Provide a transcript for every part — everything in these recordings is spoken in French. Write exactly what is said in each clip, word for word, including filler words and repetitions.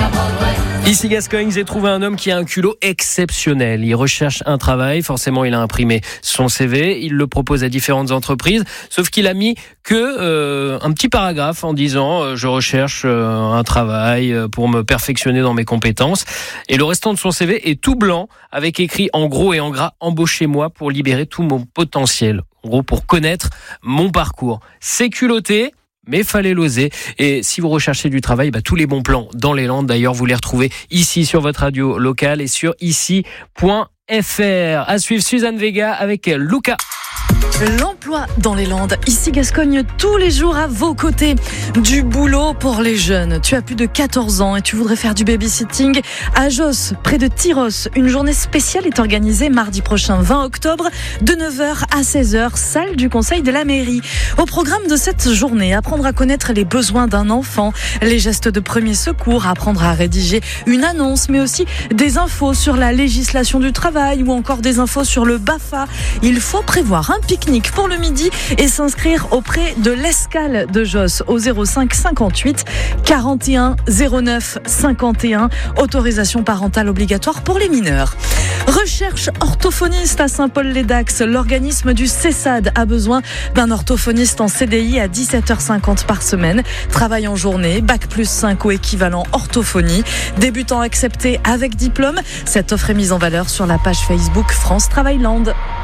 Ici Gascogne, j'ai trouvé un homme qui a un culot exceptionnel. Il recherche un travail, forcément il a imprimé son C V, il le propose à différentes entreprises, sauf qu'il a mis que euh, un petit paragraphe en disant euh, je recherche euh, un travail pour me perfectionner dans mes compétences. Et le restant de son C V est tout blanc, avec écrit en gros et en gras « Embauchez-moi pour libérer tout mon potentiel ». En gros, pour connaître mon parcours. C'est culotté, mais fallait l'oser. Et si vous recherchez du travail, bah, tous les bons plans dans les Landes, d'ailleurs, vous les retrouvez ici sur votre radio locale et sur ici point f r. À suivre Suzanne Vega avec Luca. L'emploi dans les Landes, ici Gascogne, tous les jours à vos côtés. Du boulot pour les jeunes. Tu as plus de quatorze ans et tu voudrais faire du babysitting à Josse, près de Tyros. Une journée spéciale est organisée mardi prochain, vingt octobre, de neuf heures à seize heures, salle du conseil de la mairie. Au programme de cette journée, apprendre à connaître les besoins d'un enfant, les gestes de premier secours, apprendre à rédiger une annonce, mais aussi des infos sur la législation du travail ou encore des infos sur le BAFA. Il faut prévoir un pique-nique pour le midi et s'inscrire auprès de l'Escale de Josse au zéro cinq cinquante-huit quarante et un zéro neuf cinquante et un. Autorisation parentale obligatoire pour les mineurs. Recherche orthophoniste à Saint-Paul-les-Dax. L'organisme du CESAD a besoin d'un orthophoniste en C D I à dix-sept heures cinquante par semaine. Travail en journée, bac plus cinq ou équivalent orthophonie. Débutant accepté avec diplôme. Cette offre est mise en valeur sur la page Facebook France Travailland.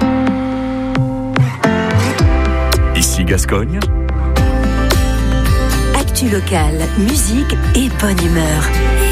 Ici Gascogne. Actu locale, musique et bonne humeur.